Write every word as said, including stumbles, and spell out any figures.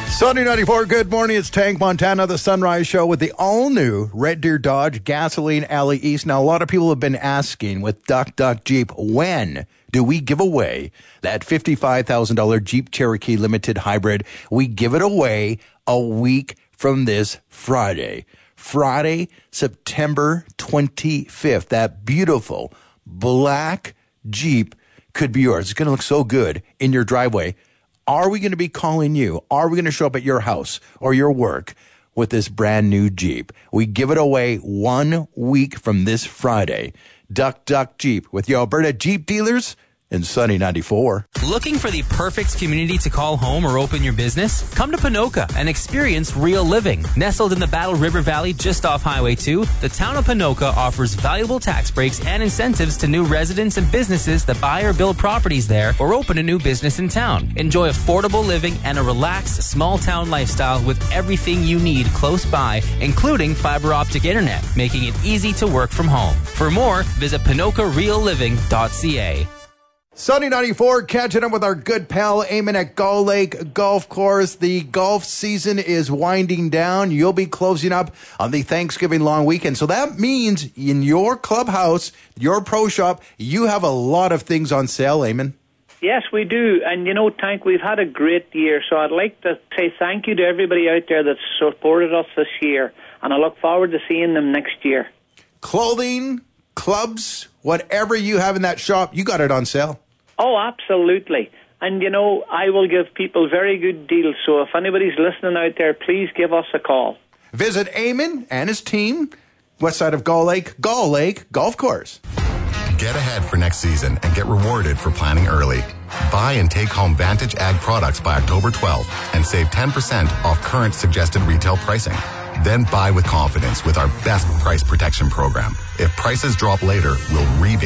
Sunny ninety-four, good morning. It's Tank Montana, the Sunrise Show with the all-new Red Deer Dodge Gasoline Alley East. Now, a lot of people have been asking with Duck Duck Jeep, when do we give away that fifty-five thousand dollars Jeep Cherokee Limited Hybrid? We give it away a week from this Friday. Friday, September twenty-fifth. That beautiful black Jeep could be yours. It's going to look so good in your driveway. Are we going to be calling you? Are we going to show up at your house or your work with this brand new Jeep? We give it away one week from this Friday. Duck Duck Jeep with your Alberta Jeep dealers in Sunny ninety-four. Looking for the perfect community to call home or open your business? Come to Ponoka and experience real living. Nestled in the Battle River Valley just off Highway two, the town of Ponoka offers valuable tax breaks and incentives to new residents and businesses that buy or build properties there or open a new business in town. Enjoy affordable living and a relaxed, small-town lifestyle with everything you need close by, including fiber optic internet, making it easy to work from home. For more, visit ponoka real living dot c a. Sunny ninety-four, catching up with our good pal Eamon at Gull Lake Golf Course. The golf season is winding down. You'll be closing up on the Thanksgiving long weekend. So that means in your clubhouse, your pro shop, you have a lot of things on sale, Eamon. Yes, we do. And, you know, Tank, we've had a great year. So I'd like to say thank you to everybody out there that supported us this year. And I look forward to seeing them next year. Clothing, clubs, whatever you have in that shop, you got it on sale. Oh, absolutely. And, you know, I will give people very good deals. So if anybody's listening out there, please give us a call. Visit Eamon and his team, west side of Gull Lake, Gull Lake Golf Course. Get ahead for next season and get rewarded for planning early. Buy and take home Vantage Ag products by October twelfth and save ten percent off current suggested retail pricing. Then buy with confidence with our best price protection program. If prices drop later, we'll rebate